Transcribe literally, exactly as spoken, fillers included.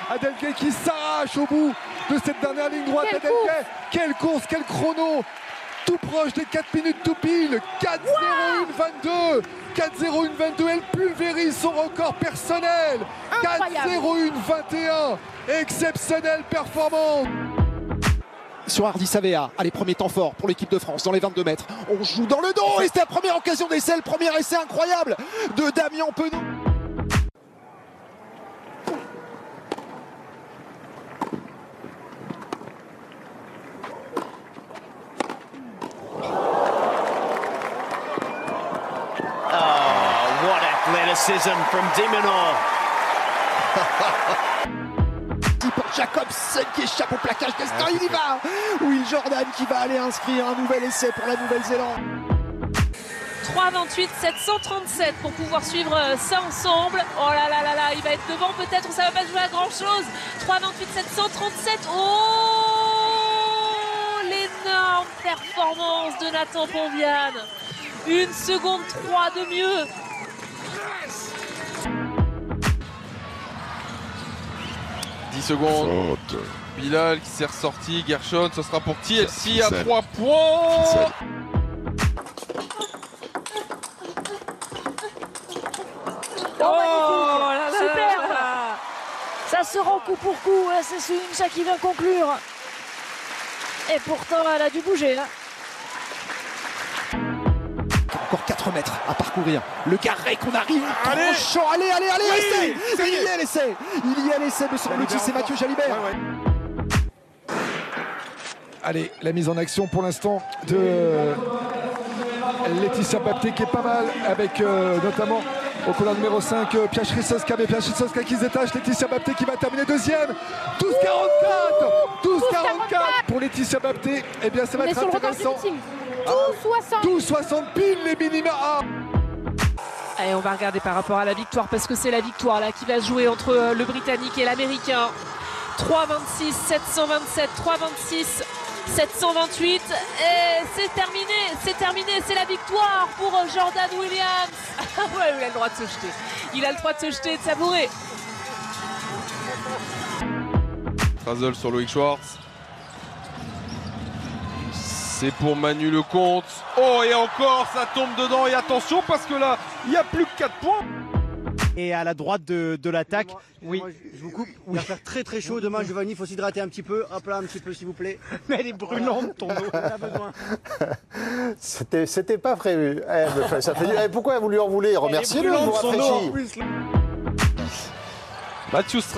Adelke qui s'arrache au bout de cette dernière ligne droite. Quelle Adelke, course. quelle course, quel chrono, tout proche des quatre minutes tout pile. quatre zéro un vingt-deux. quatre zéro un vingt-deux, elle pulvérise son record personnel. quatre zéro un vingt et un. Exceptionnelle performance. Sur Hardy Savea, allez, premier temps fort pour l'équipe de France dans les vingt-deux mètres. On joue dans le dos et c'est la première occasion d'essai, le premier essai incroyable de Damien Penaud. Oh, what athleticism from Dimonor. Pour Jacobsen qui échappe au plaquage d'Estin, il y va. Will Jordan qui va aller inscrire un nouvel essai pour la Nouvelle-Zélande. trois vingt-huit sept cent trente-sept pour pouvoir suivre ça ensemble. Oh là là là là, il va être devant peut-être, ça va pas jouer à grand chose. trois vingt-huit sept cent trente-sept. Oh, l'énorme performance de Nathan Ponvian. Une seconde trois de mieux. dix secondes. Faute. Bilal qui s'est ressorti. Gershon, ce sera pour T L C à trois points. Oh là là, superbe. Ça se rend coup pour coup, c'est Suincha qui vient conclure. Et pourtant, elle a dû bouger. Hein. Encore quatre mètres à parcourir. Le carré qu'on arrive. Allez, tranchant. allez, allez, allez, oui, essai. Il y est l'essai. Il y a l'essai, me semble-t-il, c'est Mathieu Jalibert. Ouais, ouais. Allez, la mise en action pour l'instant de Laetitia Bapté qui est pas mal avec euh, notamment au couloir numéro cinq euh, Pia Srisoska, mais Pia Srisoska qui se détache. Laetitia Bapté qui va terminer deuxième. douze quarante-quatre douze quarante-quatre pour Laetitia Bapté. Eh bien ça va être intéressant. douze soixante pile les minima. Allez, on va regarder par rapport à la victoire parce que c'est la victoire là qui va se jouer entre le Britannique et l'Américain. trois vingt-six sept cent vingt-sept, trois vingt-six sept cent vingt-huit et c'est terminé, c'est terminé, c'est la victoire pour Jordan Williams. Ouais, il a le droit de se jeter. Il a le droit de se jeter et de savourer. Trazel sur Loïc Schwartz. C'est pour Manu Lecomte. Oh, et encore, ça tombe dedans. Et attention, parce que là, il n'y a plus que quatre points. Et à la droite de, de l'attaque, oui. Moi, je vous coupe, il va faire très très chaud demain, Giovanni, il faut s'hydrater un petit peu. Hop là, un petit peu s'il vous plaît. Mais elle est brûlante ton eau, on a besoin. C'était, c'était pas prévu. Eh, ça fait du... eh, pourquoi vous lui en voulez? Remerciez-le, vous rafraîchit. Mathieu Stra